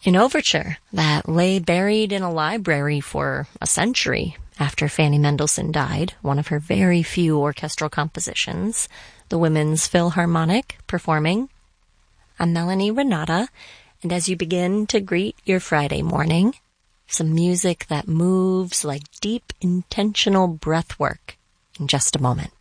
An overture that lay buried in a library for a century after Fanny Mendelssohn died, one of her very few orchestral compositions, the Women's Philharmonic performing. I'm Melanie Renata, and as you begin to greet your Friday morning, some music that moves like deep, intentional breath work in just a moment.